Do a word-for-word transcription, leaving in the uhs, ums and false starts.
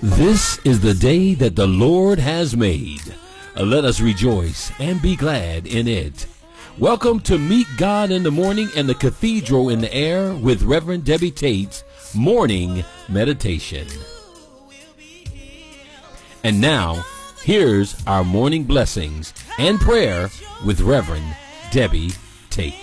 This is the day that the Lord has made. Uh, Let us rejoice and be glad in it. Welcome to Meet God in the Morning and the Cathedral in the Air with Reverend Debbie Tate's Morning Meditation. And now, here's our morning blessings and prayer with Reverend Debbie Tate.